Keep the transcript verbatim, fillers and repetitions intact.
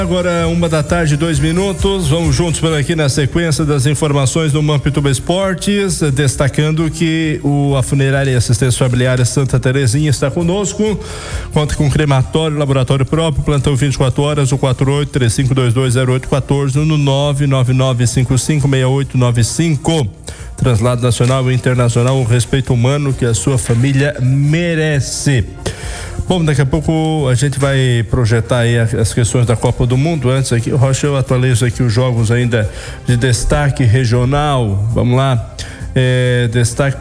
Agora uma da tarde, dois minutos, vamos juntos por aqui na sequência das informações do Mampituba Esportes, destacando que o, a Funerária e Assistência Familiar Santa Terezinha está conosco, conta com crematório, laboratório próprio, plantão vinte e quatro horas, o quatro oito três cinco dois dois zero oito um quatro no nove nove nove cinco cinco seis oito nove cinco. Translado nacional e internacional, o respeito humano que a sua família merece. Bom, daqui a pouco a gente vai projetar aí as questões da Copa do Mundo. Antes aqui, Rocha, eu atualizo aqui os jogos ainda de destaque regional. Vamos lá, é, destaque